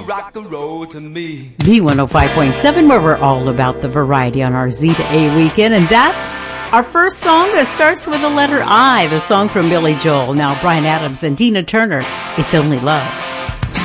rock and roll to me. B105.7, where we're all about the variety on our Z to A weekend. And that, our first song that starts with the letter I, the song from Billy Joel. Now, Bryan Adams and Tina Turner, It's Only Love.